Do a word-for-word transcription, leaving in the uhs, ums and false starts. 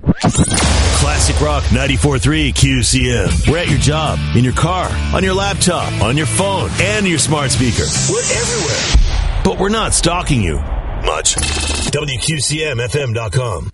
Classic Rock ninety-four point three Q C M. We're at your job, in your car, on your laptop, on your phone, and your smart speaker. We're everywhere. But we're not stalking you much. W Q C M F M dot com.